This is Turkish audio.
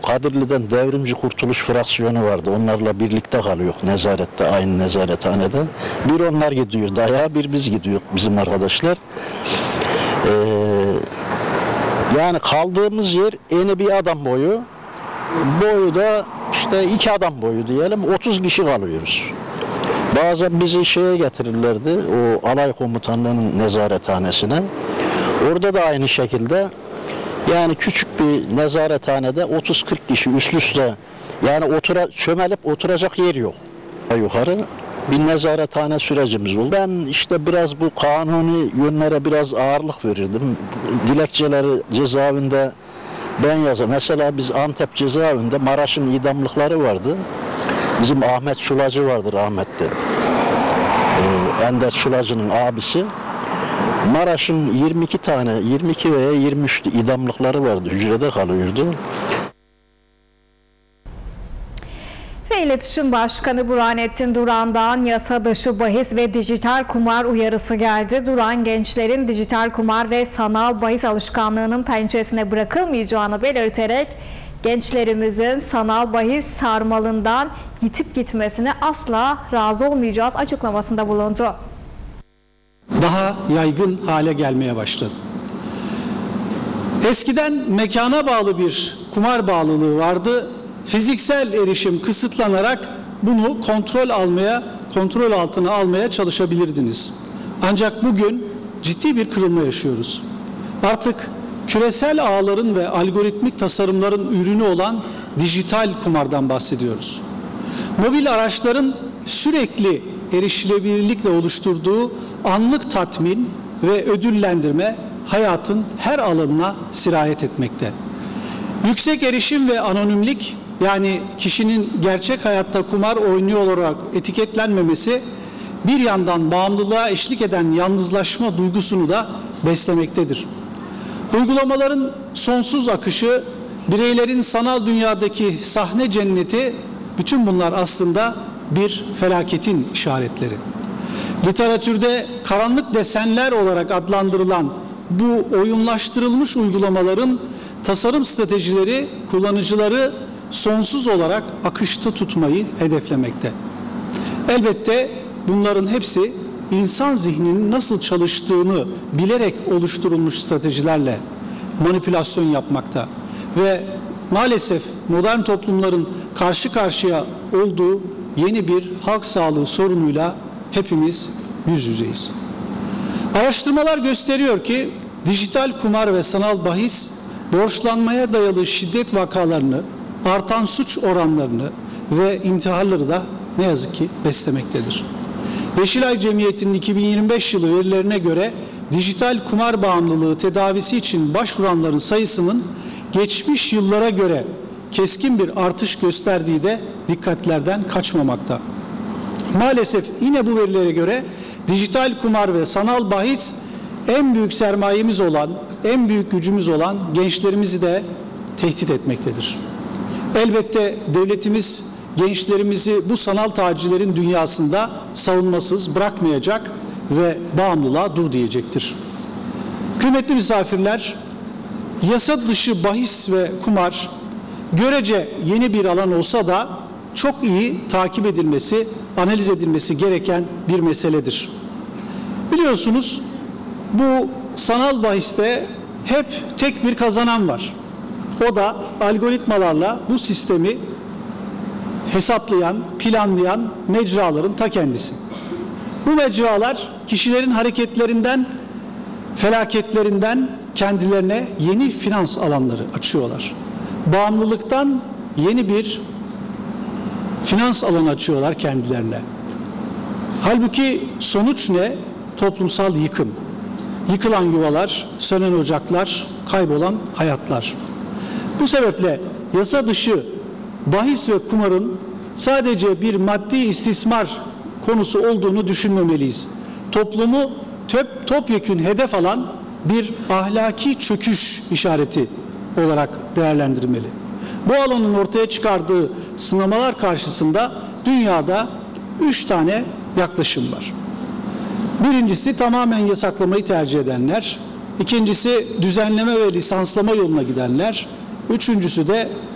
Kadirli'den Devrimci Kurtuluş Fraksiyonu vardı. Onlarla birlikte kalıyor nezarette, aynı nezarethanede. Bir onlar gidiyor dayağa, bir biz gidiyor bizim arkadaşlar. Yani kaldığımız yer eni bir adam boyu, boyu da işte 2 adam boyu diyelim, 30 kişi kalıyoruz. Bazen bizi şeye getirirlerdi, o alay komutanlığının nezarethanesine. Orada da aynı şekilde, yani küçük bir nezarethanede 30-40 kişi üst üste, yani çömelip oturacak yer yok. Yukarı bir nezarethane sürecimiz oldu. Ben işte biraz bu kanuni yönlere biraz ağırlık verirdim. Dilekçeleri cezaevinde ben yazarım. Mesela biz Antep cezaevinde Maraş'ın idamlıkları vardı. Bizim Ahmet Çulacı vardı rahmetli. Ender Çulacı'nın abisi. Maraş'ın 22 veya 23 idamlıkları vardı. Hücrede kalıyordu. Ve İletişim Başkanı Burhanettin Duran'dan yasa dışı bahis ve dijital kumar uyarısı geldi. Duran, gençlerin dijital kumar ve sanal bahis alışkanlığının pençesine bırakılmayacağını belirterek gençlerimizin sanal bahis sarmalından yitip gitmesine asla razı olmayacağız açıklamasında bulundu. Daha yaygın hale gelmeye başladı. Eskiden mekana bağlı bir kumar bağlılığı vardı. Fiziksel erişim kısıtlanarak bunu kontrol altına almaya çalışabilirdiniz. Ancak bugün ciddi bir kırılma yaşıyoruz. Artık küresel ağların ve algoritmik tasarımların ürünü olan dijital kumardan bahsediyoruz. Mobil araçların sürekli erişilebilirlikle oluşturduğu anlık tatmin ve ödüllendirme hayatın her alanına sirayet etmekte. Yüksek erişim ve anonimlik, yani kişinin gerçek hayatta kumar oynuyor olarak etiketlenmemesi bir yandan bağımlılığa eşlik eden yalnızlaşma duygusunu da beslemektedir. Uygulamaların sonsuz akışı, bireylerin sanal dünyadaki sahne cenneti, bütün bunlar aslında bir felaketin işaretleri. Literatürde karanlık desenler olarak adlandırılan bu oyunlaştırılmış uygulamaların tasarım stratejileri kullanıcıları sonsuz olarak akışta tutmayı hedeflemekte. Elbette bunların hepsi insan zihninin nasıl çalıştığını bilerek oluşturulmuş stratejilerle manipülasyon yapmakta ve maalesef modern toplumların karşı karşıya olduğu yeni bir halk sağlığı sorunuyla hepimiz yüz yüzeyiz. Araştırmalar gösteriyor ki dijital kumar ve sanal bahis borçlanmaya dayalı şiddet vakalarını, artan suç oranlarını ve intiharları da ne yazık ki beslemektedir. Yeşilay Cemiyeti'nin 2025 yılı verilerine göre dijital kumar bağımlılığı tedavisi için başvuranların sayısının geçmiş yıllara göre keskin bir artış gösterdiği de dikkatlerden kaçmamakta. Maalesef yine bu verilere göre dijital kumar ve sanal bahis en büyük sermayemiz olan, en büyük gücümüz olan gençlerimizi de tehdit etmektedir. Elbette devletimiz gençlerimizi bu sanal tacirlerin dünyasında savunmasız bırakmayacak ve bağımlılığa dur diyecektir. Kıymetli misafirler, yasa dışı bahis ve kumar görece yeni bir alan olsa da çok iyi takip edilmesi, analiz edilmesi gereken bir meseledir. Biliyorsunuz bu sanal bahiste hep tek bir kazanan var. O da algoritmalarla bu sistemi hesaplayan, planlayan mecraların ta kendisi. Bu mecralar kişilerin hareketlerinden, felaketlerinden kendilerine yeni finans alanları açıyorlar. Bağımlılıktan yeni bir finans alanı açıyorlar kendilerine. Halbuki sonuç ne? Toplumsal yıkım. Yıkılan yuvalar, sönen ocaklar, kaybolan hayatlar. Bu sebeple yasa dışı bahis ve kumarın sadece bir maddi istismar konusu olduğunu düşünmemeliyiz. Toplumu topyekün hedef alan bir ahlaki çöküş işareti olarak değerlendirmeli. Bu alanın ortaya çıkardığı sınamalar karşısında dünyada 3 tane yaklaşım var. Birincisi tamamen yasaklamayı tercih edenler, ikincisi düzenleme ve lisanslama yoluna gidenler, üçüncüsü de